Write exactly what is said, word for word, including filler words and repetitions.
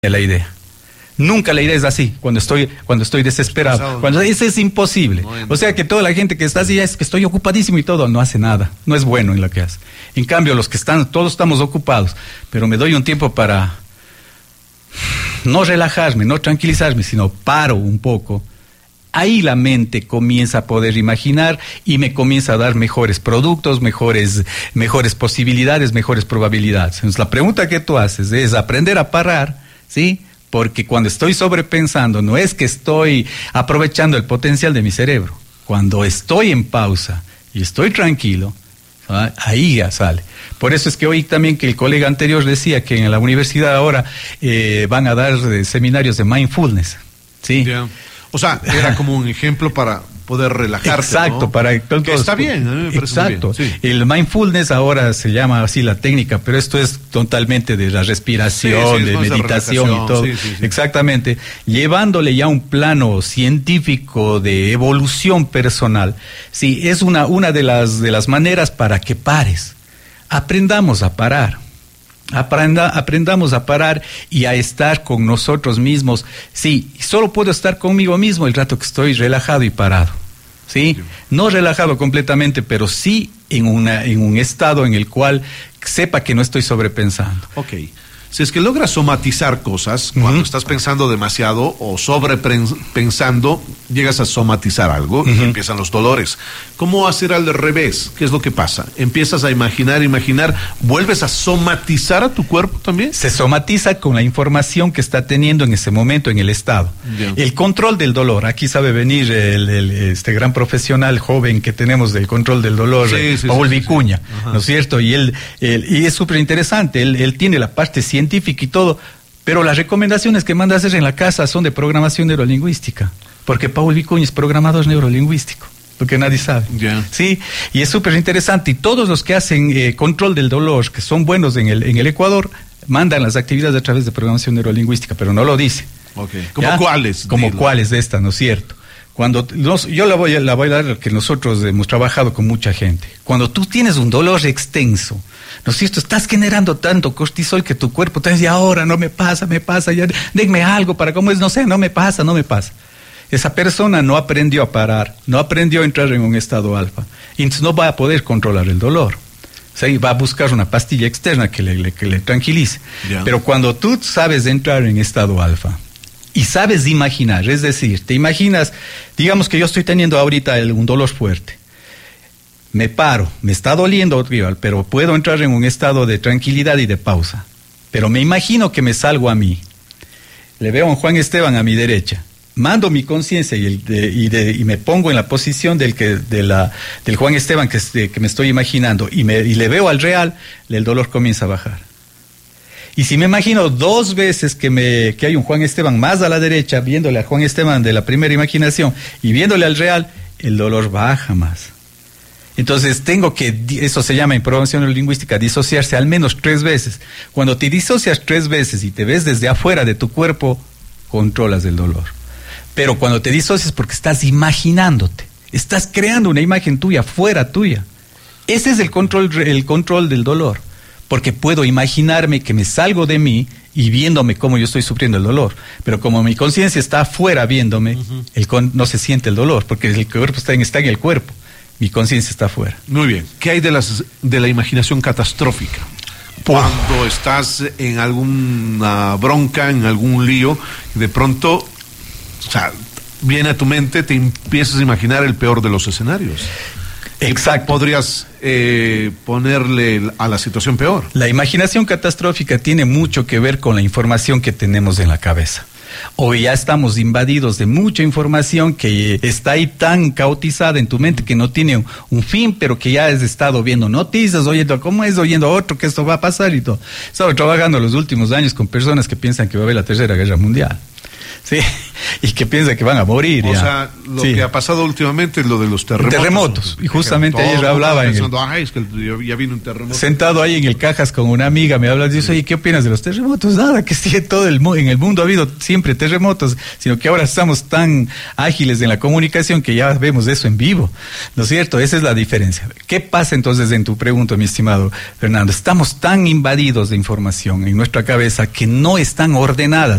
la idea. Nunca la idea es así, cuando estoy cuando estoy desesperado. Pasado, cuando eso es imposible. No, o sea que toda la gente que está así es que estoy ocupadísimo y todo, no hace nada. No es bueno en lo que hace. En cambio, los que están, todos estamos ocupados, pero me doy un tiempo para no relajarme, no tranquilizarme, sino paro un poco. Ahí la mente comienza a poder imaginar y me comienza a dar mejores productos, mejores, mejores posibilidades, mejores probabilidades. Entonces, la pregunta que tú haces es aprender a parar, ¿sí? Porque cuando estoy sobrepensando, no es que estoy aprovechando el potencial de mi cerebro. Cuando estoy en pausa y estoy tranquilo, ¿ah? Ahí ya sale. Por eso es que hoy también que el colega anterior decía que en la universidad ahora eh, van a dar eh, seminarios de mindfulness, ¿sí? Yeah. O sea, era como un ejemplo para poder relajarte. Exacto, ¿no? para todos, que está bien, a mí me parece exacto. Muy bien, sí. El mindfulness ahora se llama así la técnica, pero esto es totalmente de la respiración, sí, sí, de meditación de y todo. Sí, sí, sí. Exactamente, llevándole ya un plano científico de evolución personal. Sí, es una una de las de las maneras para que pares. Aprendamos a parar. Aprenda, aprendamos a parar y a estar con nosotros mismos. Sí, solo puedo estar conmigo mismo el rato que estoy relajado y parado. ¿Sí? Sí. No relajado completamente, pero sí en, una, en un estado en el cual sepa que no estoy sobrepensando. Ok. Si es que logras somatizar cosas, cuando uh-huh. estás pensando demasiado o sobrepensando, llegas a somatizar algo uh-huh. y empiezan los dolores. ¿Cómo hacer al revés? ¿Qué es lo que pasa? Empiezas a imaginar, imaginar, ¿vuelves a somatizar a tu cuerpo también? Se somatiza con la información que está teniendo en ese momento en el estado. Yeah. El control del dolor, aquí sabe venir el, el, este gran profesional joven que tenemos del control del dolor, sí, sí, Paul sí, Vicuña, sí, sí. ¿no es cierto? Y él, él y es súper interesante, él, él tiene la parte científica científica y todo, pero las recomendaciones que manda a hacer en la casa son de programación neurolingüística, porque Paul Vicuña es programador neurolingüístico, porque nadie sabe. Yeah. Sí, y es súper interesante, y todos los que hacen eh, control del dolor, que son buenos en el, en el Ecuador, mandan las actividades a través de programación neurolingüística, pero no lo dice. Okay. ¿Como ¿Ya? cuáles? Como Dilo. cuáles de estas, ¿no es cierto? Cuando nos, yo la voy, a, la voy a dar que nosotros hemos trabajado con mucha gente. Cuando tú tienes un dolor extenso, ¿no es cierto? Estás generando tanto cortisol que tu cuerpo te dice, ahora no me pasa, me pasa, ya, denme algo para cómo es, no sé, no me pasa, no me pasa. Esa persona no aprendió a parar, no aprendió a entrar en un estado alfa, y entonces no va a poder controlar el dolor. O sea, va a buscar una pastilla externa que le, le, que le tranquilice. Yeah. Pero cuando tú sabes entrar en estado alfa, y sabes imaginar, es decir, te imaginas, digamos que yo estoy teniendo ahorita el, un dolor fuerte. Me paro, me está doliendo, pero puedo entrar en un estado de tranquilidad y de pausa. Pero me imagino que me salgo a mí. Le veo a un Juan Esteban a mi derecha. Mando mi conciencia y, el de, y, de, y me pongo en la posición del, que, de la, del Juan Esteban que, de, que me estoy imaginando y, me, y le veo al real, el dolor comienza a bajar. Y si me imagino dos veces que, me, que hay un Juan Esteban más a la derecha, viéndole a Juan Esteban de la primera imaginación y viéndole al real, el dolor baja más. Entonces tengo que, eso se llama en programación neurolingüística, disociarse al menos tres veces. Cuando te disocias tres veces y te ves desde afuera de tu cuerpo, controlas el dolor. Pero cuando te disocias porque estás imaginándote, estás creando una imagen tuya, fuera tuya. Ese es el control, el control del dolor. Porque puedo imaginarme que me salgo de mí y viéndome cómo yo estoy sufriendo el dolor. Pero como mi conciencia está afuera viéndome, uh-huh. el con, no se siente el dolor, porque el cuerpo está en, está en el cuerpo. Mi conciencia está afuera. Muy bien. ¿Qué hay de, las, de la imaginación catastrófica? Cuando estás en alguna bronca, en algún lío, de pronto, o sea, viene a tu mente, te empiezas a imaginar el peor de los escenarios. Exacto. Podrías eh, ponerle a la situación peor. La imaginación catastrófica tiene mucho que ver con la información que tenemos en la cabeza. Hoy ya estamos invadidos de mucha información que está ahí tan caotizada en tu mente que no tiene un, un fin, pero que ya has estado viendo noticias, oyendo cómo es, oyendo a otro que esto va a pasar y todo. He estado trabajando los últimos años con personas que piensan que va a haber la tercera guerra mundial. Sí, y que piensan que van a morir. O ya. sea, lo Sí. que ha pasado últimamente es lo de los terremotos. Terremotos. Y justamente ayer hablaba en el- pensando, ay, es que ya vino un terremoto. Sentado ahí en el Cajas con una amiga, me habla, dice, oye, ¿qué opinas de los terremotos? Nada, que sí, todo el mu- en el mundo ha habido siempre terremotos, sino que ahora estamos tan ágiles en la comunicación que ya vemos eso en vivo, ¿no es cierto? Esa es la diferencia. ¿Qué pasa entonces en tu pregunta, mi estimado Fernando? Estamos tan invadidos de información en nuestra cabeza que no están ordenadas